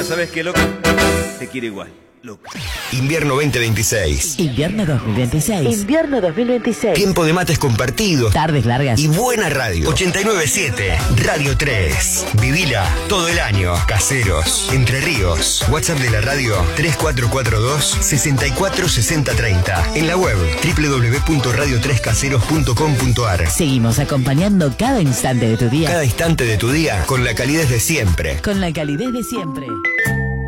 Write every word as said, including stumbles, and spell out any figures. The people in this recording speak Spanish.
sabes que loco, te quiero igual. Loco. Invierno veinte veintiséis. Invierno dos mil veintiséis. Invierno dos mil veintiséis. Tiempo de mates compartidos. Tardes largas. Y buena radio. ochenta y nueve punto siete. Radio tres. Vivila todo el año. Caseros. Entre Ríos. WhatsApp de la radio tres cuatro cuatro dos, seis cuatro seis cero tres cero. En la web doble u doble u doble u punto radio tres caseros punto com punto a r. Seguimos acompañando cada instante de tu día. Cada instante de tu día con la calidez de siempre. Con la calidez de siempre.